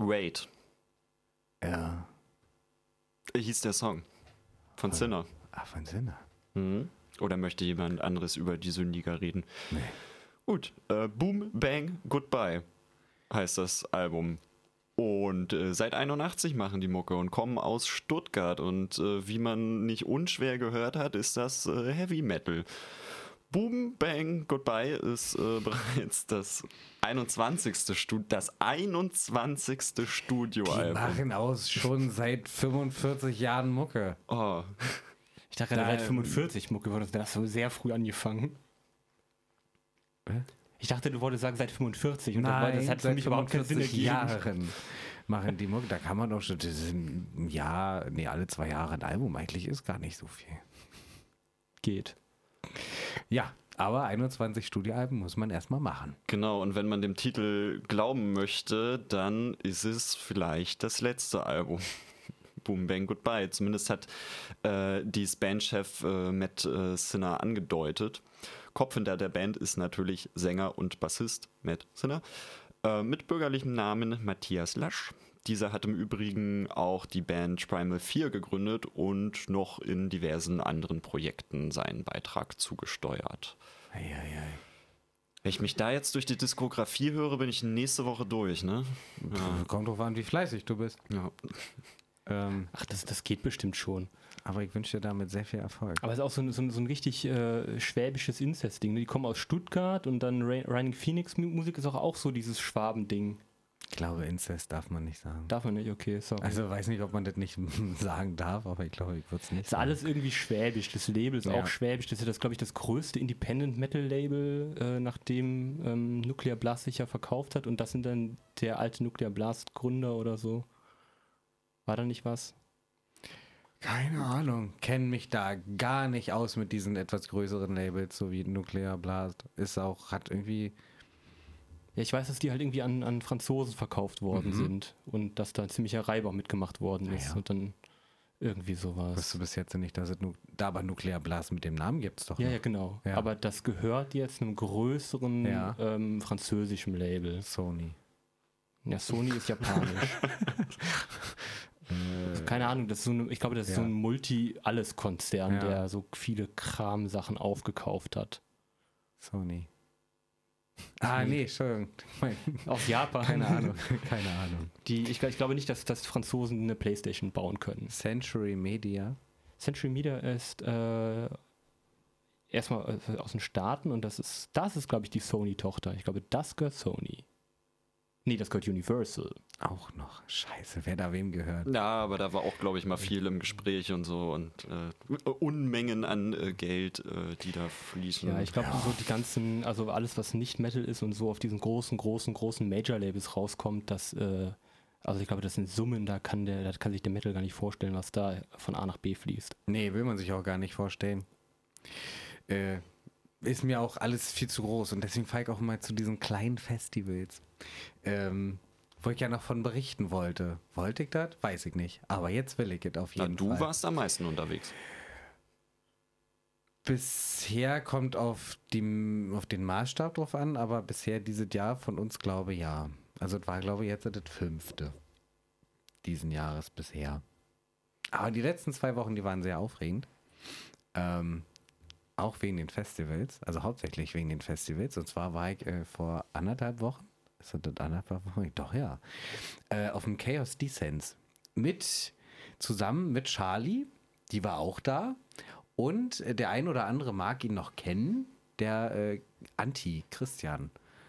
Wait. Ja. Hieß der Song. Von Sinner. Ah, von Sinner. Mhm. Oder möchte jemand anderes über die Sündiger reden? Nee. Gut. Boom, Bang, Goodbye heißt das Album. Und seit 81 machen die Mucke und kommen aus Stuttgart. Und wie man nicht unschwer gehört hat, ist das Heavy Metal. Boom, Bang, Goodbye ist bereits das 21. Studioalbum. Die machen aus schon seit 45 Jahren Mucke. Oh. Ich dachte gerade seit 45 Mucke, das hast du sehr früh angefangen. Ich dachte, du wolltest sagen seit 45 und Nein, das hat für mich überhaupt keinen Sinn ergeben. Jahren machen die Mucke. Da kann man doch schon, das ist ein Jahr, nee, alle 2 Jahre ein Album. Eigentlich ist gar nicht so viel. Geht. Ja, aber 21 Studioalben muss man erstmal machen. Genau, und wenn man dem Titel glauben möchte, dann ist es vielleicht das letzte Album. Boom, Bang, Goodbye. Zumindest hat dies Bandchef Matt Sinner angedeutet. Kopf hinter der Band ist natürlich Sänger und Bassist Matt Sinner mit bürgerlichem Namen Matthias Lasch. Dieser hat im Übrigen auch die Band Primal 4 gegründet und noch in diversen anderen Projekten seinen Beitrag zugesteuert. Eieiei. Wenn ich mich da jetzt durch die Diskografie höre, bin ich nächste Woche durch, ne? Ja. Kommt drauf an, wie fleißig du bist. Ja. Ach, das geht bestimmt schon. Aber ich wünsche dir damit sehr viel Erfolg. Aber es ist auch so ein richtig schwäbisches Inzest-Ding. Die kommen aus Stuttgart und dann Raining Phoenix Musik ist auch so dieses Schwabending. Ich glaube, Inzest darf man nicht sagen. Darf man nicht, okay, sorry. Also weiß nicht, ob man das nicht sagen darf, aber ich glaube, ich würde es nicht ist alles irgendwie schwäbisch. Das Label ist auch schwäbisch. Das ist ja, glaube ich, das größte Independent-Metal-Label, nachdem Nuclear Blast sich ja verkauft hat. Und das sind dann der alte Nuclear Blast-Gründer oder so. War da nicht was? Keine Ahnung. Kenne mich da gar nicht aus mit diesen etwas größeren Labels, so wie Nuclear Blast. Hat irgendwie... Ja, ich weiß, dass die halt irgendwie an Franzosen verkauft worden sind und dass da ein ziemlicher Reibach mitgemacht worden ist und dann irgendwie sowas. Wusstest du bis jetzt nicht, dass es da aber Nuclear Blast mit dem Namen gibt es doch Ja, noch. ja, genau. Ja. Aber das gehört jetzt einem größeren französischen Label. Sony. Ja, Sony ist japanisch. Keine Ahnung, das ist ich glaube, das ist so ein Multi-Alles-Konzern, der so viele Kram-Sachen aufgekauft hat. Sony. Ah, nee, Entschuldigung. Aus Japan. Keine Ahnung. Ich glaube nicht, dass Franzosen eine Playstation bauen können. Century Media. Century Media ist erstmal aus den Staaten und das ist, glaube ich, die Sony-Tochter. Ich glaube, das gehört Sony. Nee, das gehört Universal. Auch noch. Scheiße, wer da wem gehört. Ja, aber da war auch, glaube ich, mal viel im Gespräch und so und Unmengen an Geld, die da fließen. Ja, ich glaube, so die ganzen, also alles, was nicht Metal ist und so auf diesen großen Major-Labels rauskommt, also ich glaube, das sind Summen, da kann sich der Metal gar nicht vorstellen, was da von A nach B fließt. Nee, will man sich auch gar nicht vorstellen. Ist mir auch alles viel zu groß und deswegen fahre ich auch mal zu diesen kleinen Festivals, wo ich ja noch von berichten wollte. Wollte ich das? Weiß ich nicht. Aber jetzt will ich es auf jeden Fall. Du warst am meisten unterwegs. Bisher kommt auf den Maßstab drauf an, aber bisher dieses Jahr von uns glaube ja. Also es war glaube ich jetzt das 5. diesen Jahres bisher. Aber die letzten 2 Wochen, die waren sehr aufregend. Auch wegen den Festivals, also hauptsächlich wegen den Festivals. Und zwar war ich vor 1,5 Wochen, ist das 1,5 Wochen? Doch, ja. Auf dem Chaos Descents. Zusammen mit Charlie, die war auch da. Und der ein oder andere mag ihn noch kennen, der Anti-Christian.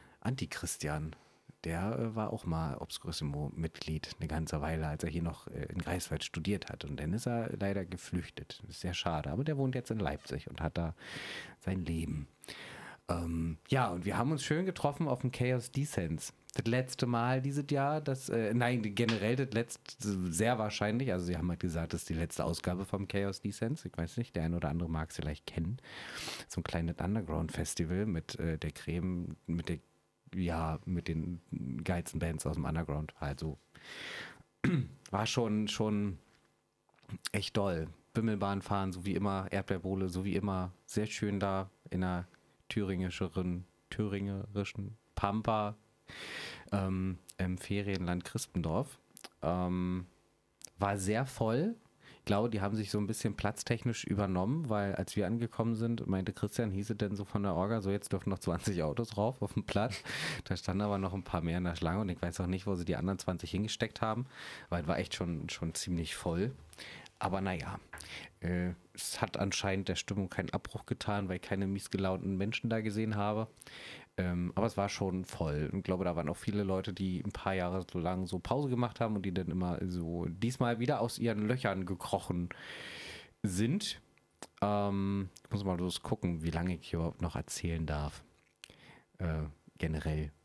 Der war auch mal Obscurissimo-Mitglied eine ganze Weile, als er hier noch in Greifswald studiert hat. Und dann ist er leider geflüchtet. Das ist sehr schade. Aber der wohnt jetzt in Leipzig und hat da sein Leben. Und wir haben uns schön getroffen auf dem Chaos Descents. Das letzte Mal dieses Jahr, generell das letzte, sehr wahrscheinlich, also sie haben halt gesagt, das ist die letzte Ausgabe vom Chaos Descents. Ich weiß nicht, der ein oder andere mag es vielleicht kennen. So ein kleines Underground-Festival mit der Creme, mit den geilsten Bands aus dem Underground. Also war schon echt doll. Bimmelbahn fahren, so wie immer, Erdbeerbohle, so wie immer. Sehr schön da in der thüringerischen Pampa. im Ferienland Crispendorf. War sehr voll. Ich glaube, die haben sich so ein bisschen platztechnisch übernommen, weil als wir angekommen sind, meinte Christian, hieß es denn so von der Orga, so jetzt dürfen noch 20 Autos rauf auf dem Platz. Da standen aber noch ein paar mehr in der Schlange und ich weiß auch nicht, wo sie die anderen 20 hingesteckt haben, weil es war echt schon ziemlich voll. Aber naja, es hat anscheinend der Stimmung keinen Abbruch getan, weil ich keine miesgelaunten Menschen da gesehen habe. Aber es war schon voll. Und ich glaube, da waren auch viele Leute, die ein paar Jahre so lang so Pause gemacht haben und die dann immer so diesmal wieder aus ihren Löchern gekrochen sind. Ich muss mal los gucken, wie lange ich hier überhaupt noch erzählen darf. Generell.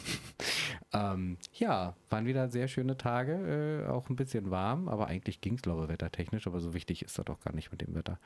Ja, waren wieder sehr schöne Tage, auch ein bisschen warm, aber eigentlich ging es, glaube ich, wettertechnisch, aber so wichtig ist das doch gar nicht mit dem Wetter.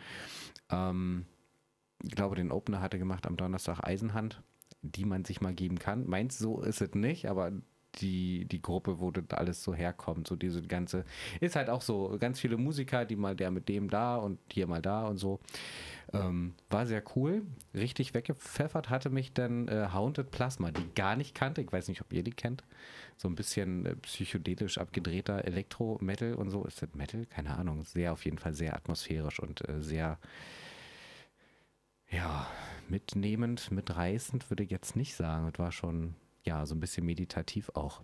Ich glaube, den Opener hatte gemacht am Donnerstag Eisenhand, die man sich mal geben kann. Meins so ist es nicht, aber die Gruppe, wo das alles so herkommt, so diese ganze, ist halt auch so, ganz viele Musiker, die mal der mit dem da und hier mal da und so. War sehr cool. Richtig weggepfeffert hatte mich dann Haunted Plasma, die gar nicht kannte. Ich weiß nicht, ob ihr die kennt. So ein bisschen psychedelisch abgedrehter Elektro-Metal und so. Ist das Metal? Keine Ahnung. Sehr, auf jeden Fall sehr atmosphärisch und sehr, ja, mitnehmend, mitreißend würde ich jetzt nicht sagen. Es war schon, ja, so ein bisschen meditativ auch.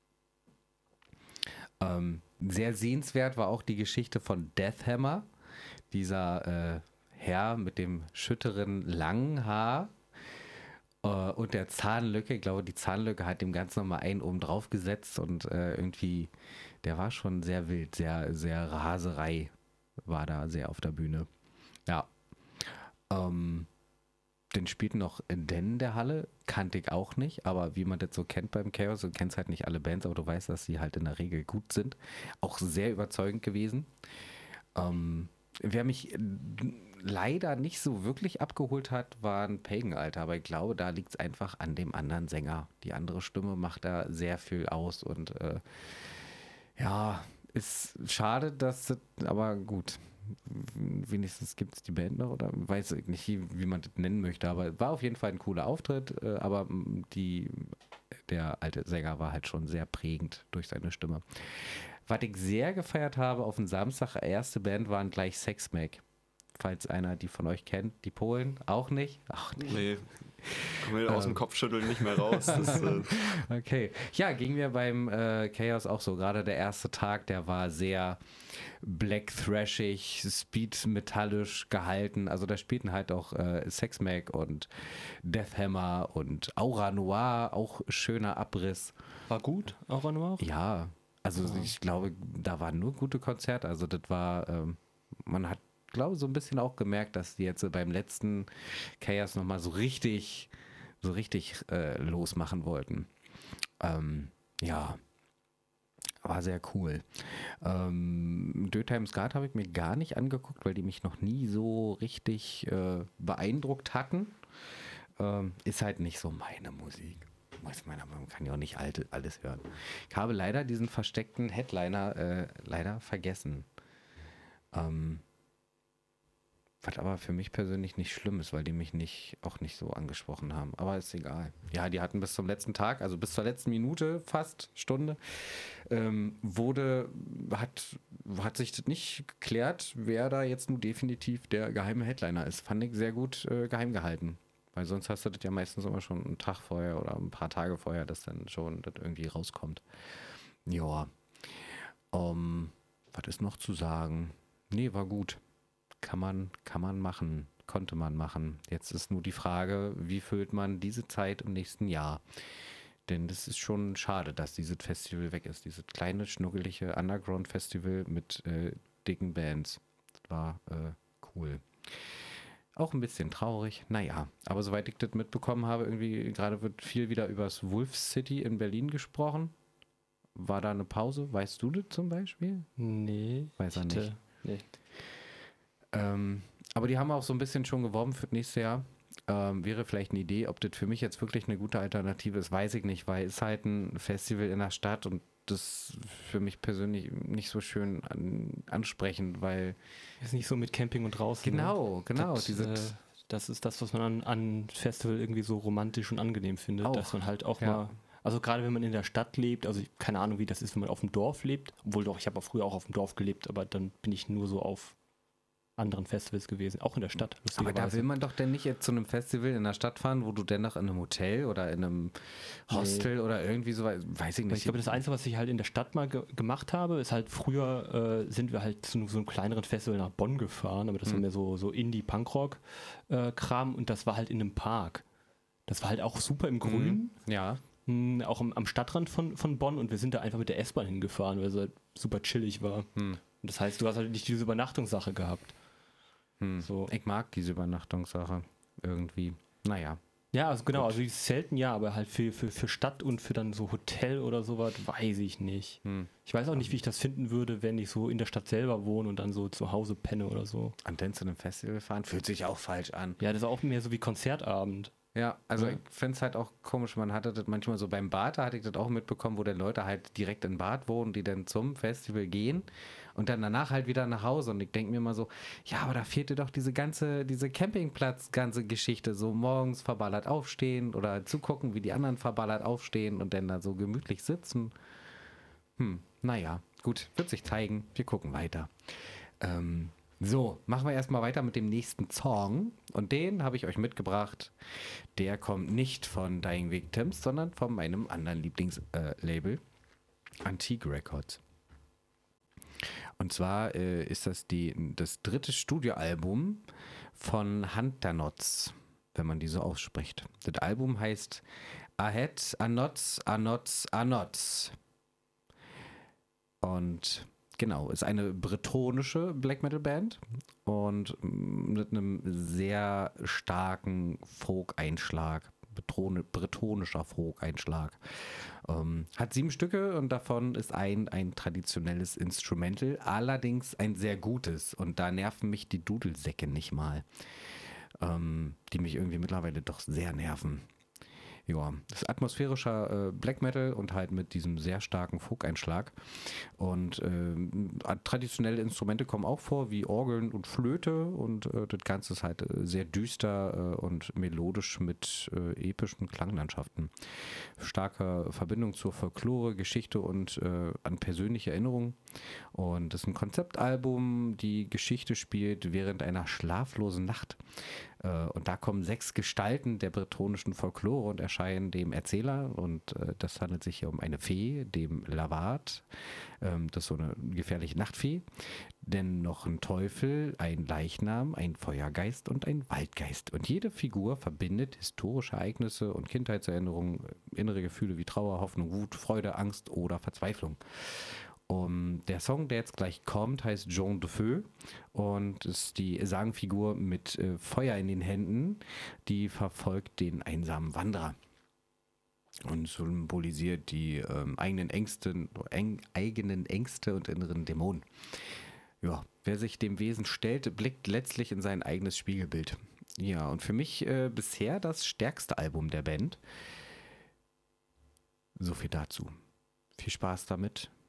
Sehr sehenswert war auch die Geschichte von Deathhammer, dieser Herr mit dem schütteren langen Haar und der Zahnlücke. Ich glaube, die Zahnlücke hat dem Ganzen nochmal einen oben drauf gesetzt und irgendwie, der war schon sehr wild, sehr, sehr Raserei war da sehr auf der Bühne. Ja. Den spielten noch in der Halle, kannte ich auch nicht, aber wie man das so kennt beim Chaos, du kennst halt nicht alle Bands, aber du weißt, dass sie halt in der Regel gut sind. Auch sehr überzeugend gewesen. Wer mich leider nicht so wirklich abgeholt hat, war ein Pagan, Alter, aber ich glaube, da liegt es einfach an dem anderen Sänger. Die andere Stimme macht da sehr viel aus und ja, ist schade, dass das, aber gut. Wenigstens gibt es die Band noch oder weiß ich nicht, wie man das nennen möchte, aber war auf jeden Fall ein cooler Auftritt, aber der alte Sänger war halt schon sehr prägend durch seine Stimme. Was ich sehr gefeiert habe auf dem Samstag, erste Band waren gleich Sexmag. Falls einer die von euch kennt, die Polen auch nicht? Ach nee. Kommen wir aus dem Kopfschütteln nicht mehr raus. Okay. Ja, ging mir beim Chaos auch so. Gerade der erste Tag, der war sehr black thrashig, speed metallisch gehalten. Also da spielten halt auch Sexmag und Deathhammer und Aura Noir, auch schöner Abriss. War gut, Aura Noir? Ja, also ich glaube, da waren nur gute Konzerte. Also das war, man hat, glaube so ein bisschen auch gemerkt, dass die jetzt beim letzten Chaos nochmal so richtig losmachen wollten. Ja, war sehr cool. Dötheim Skat habe ich mir gar nicht angeguckt, weil die mich noch nie so richtig beeindruckt hatten. Ist halt nicht so meine Musik. Man kann ja auch nicht alles hören. Ich habe leider diesen versteckten Headliner leider vergessen. Was aber für mich persönlich nicht schlimm ist, weil die mich auch nicht so angesprochen haben. Aber ist egal. Ja, die hatten bis zum letzten Tag, also bis zur letzten Minute, fast Stunde, hat sich das nicht geklärt, wer da jetzt nun definitiv der geheime Headliner ist. Fand ich sehr gut geheim gehalten. Weil sonst hast du das ja meistens immer schon einen Tag vorher oder ein paar Tage vorher, dass dann schon das irgendwie rauskommt. Ja. Was ist noch zu sagen? Nee, war gut. Kann man machen, konnte man machen. Jetzt ist nur die Frage, wie füllt man diese Zeit im nächsten Jahr? Denn das ist schon schade, dass dieses Festival weg ist. Dieses kleine, schnuggelige Underground-Festival mit dicken Bands. Das war cool. Auch ein bisschen traurig, naja. Aber soweit ich das mitbekommen habe, irgendwie gerade wird viel wieder übers Wolf City in Berlin gesprochen. War da eine Pause? Weißt du das zum Beispiel? Nee. Weiß er nicht. Nee. Aber die haben auch so ein bisschen schon geworben für das nächste Jahr. Wäre vielleicht eine Idee, ob das für mich jetzt wirklich eine gute Alternative ist, weiß ich nicht, weil es ist halt ein Festival in der Stadt und das für mich persönlich nicht so schön ansprechend, weil... Ist nicht so mit Camping und draußen. Genau. Das ist das, was man an Festival irgendwie so romantisch und angenehm findet, auch, dass man halt auch ja. mal Also gerade wenn man in der Stadt lebt, also keine Ahnung, wie das ist, wenn man auf dem Dorf lebt. Obwohl doch, ich habe auch früher auch auf dem Dorf gelebt, aber dann bin ich nur so auf anderen Festivals gewesen, auch in der Stadt. Aber da will man doch denn nicht jetzt zu einem Festival in der Stadt fahren, wo du dennoch in einem Hotel oder in einem Hostel oder irgendwie so, weiß ich nicht. Ich glaube, das Einzige, was ich halt in der Stadt mal gemacht habe, ist halt früher sind wir halt zu so einem kleineren Festival nach Bonn gefahren, aber das war mehr so Indie-Punkrock-Kram und das war halt in einem Park. Das war halt auch super im Grün. Ja. Auch am Stadtrand von Bonn und wir sind da einfach mit der S-Bahn hingefahren, weil es halt super chillig war. Und das heißt, du hast halt nicht diese Übernachtungssache gehabt. So. Ich mag diese Übernachtungssache irgendwie. Naja. Ja, also genau, also dieses Zelten ja, aber halt für Stadt und für dann so Hotel oder sowas, weiß ich nicht. Ich weiß auch nicht, wie ich das finden würde, wenn ich so in der Stadt selber wohne und dann so zu Hause penne oder so. Und dann zu einem Festival fahren, fühlt sich auch falsch an. Ja, das ist auch mehr so wie Konzertabend. Ja, also ich finde es halt auch komisch, man hatte das manchmal so beim Bad, da hatte ich das auch mitbekommen, wo dann Leute halt direkt in Bad wohnen, die dann zum Festival gehen und dann danach halt wieder nach Hause und ich denke mir immer so, ja, aber da fehlte doch diese ganze Geschichte, so morgens verballert aufstehen oder zugucken, wie die anderen verballert aufstehen und dann da so gemütlich sitzen. Naja, gut, wird sich zeigen, wir gucken weiter. So, machen wir erstmal weiter mit dem nächsten Song. Und den habe ich euch mitgebracht. Der kommt nicht von Dying Victims, sondern von meinem anderen Lieblingslabel, Antique Records. Und zwar ist das das dritte Studioalbum von Hunterknots, wenn man die so ausspricht. Das Album heißt Ahead Anots Anots Anots. Und genau, ist eine bretonische Black Metal Band und mit einem sehr starken Folk-Einschlag, bretonischer Folk-Einschlag. Hat 7 Stücke und davon ist ein traditionelles Instrumental, allerdings ein sehr gutes und da nerven mich die Dudelsäcke nicht mal, die mich irgendwie mittlerweile doch sehr nerven. Ja, das ist atmosphärischer Black Metal und halt mit diesem sehr starken Folk-Einschlag. Und traditionelle Instrumente kommen auch vor, wie Orgeln und Flöte. Und das Ganze ist halt sehr düster und melodisch mit epischen Klanglandschaften. Starke Verbindung zur Folklore, Geschichte und an persönliche Erinnerungen. Und das ist ein Konzeptalbum, die Geschichte spielt während einer schlaflosen Nacht. Und da kommen 6 Gestalten der bretonischen Folklore und erscheinen dem Erzähler. Und das handelt sich hier um eine Fee, dem Lavat. Das ist so eine gefährliche Nachtfee. Denn noch ein Teufel, ein Leichnam, ein Feuergeist und ein Waldgeist. Und jede Figur verbindet historische Ereignisse und Kindheitserinnerungen, innere Gefühle wie Trauer, Hoffnung, Wut, Freude, Angst oder Verzweiflung. Der Song, der jetzt gleich kommt, heißt Jean de Feu und ist die Sagenfigur mit Feuer in den Händen, die verfolgt den einsamen Wanderer und symbolisiert die eigenen Ängste und inneren Dämonen. Ja, wer sich dem Wesen stellt, blickt letztlich in sein eigenes Spiegelbild. Ja, und für mich bisher das stärkste Album der Band. So viel dazu. Viel Spaß damit.